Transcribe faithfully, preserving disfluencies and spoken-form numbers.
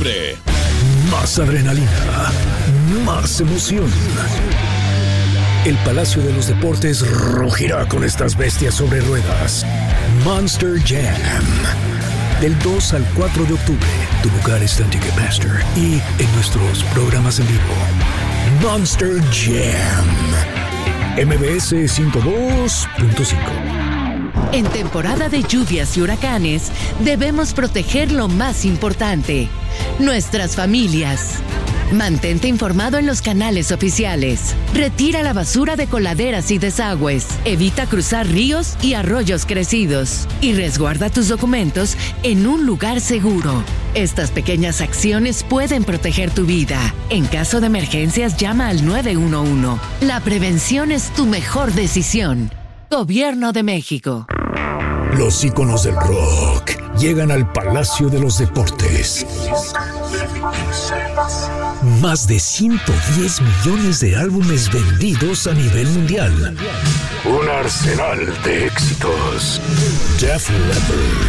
octubre. Más adrenalina, más emoción. El Palacio de los Deportes rugirá con estas bestias sobre ruedas. Monster Jam. Del dos al cuatro de octubre, tu lugar está en Ticketmaster y en nuestros programas en vivo. Monster Jam. M B S ciento dos punto cinco. En temporada de lluvias y huracanes, debemos proteger lo más importante, nuestras familias. Mantente informado en los canales oficiales. Retira la basura de coladeras y desagües. Evita cruzar ríos y arroyos crecidos. Y resguarda tus documentos en un lugar seguro. Estas pequeñas acciones pueden proteger tu vida. En caso de emergencias, llama al nueve uno uno. La prevención es tu mejor decisión. Gobierno de México. Los íconos del rock llegan al Palacio de los Deportes. Más de ciento diez millones de álbumes vendidos a nivel mundial. Un arsenal de éxitos. Def Leppard.